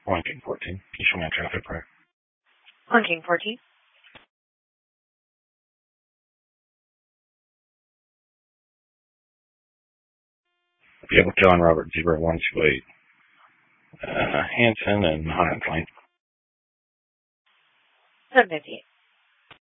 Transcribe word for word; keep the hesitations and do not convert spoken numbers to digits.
One King fourteen. You show me on traffic, right? One King fourteen. Vehicle John Robert zero one two eight. Uh, Hanson and Highland Lane. seven fifty-eight.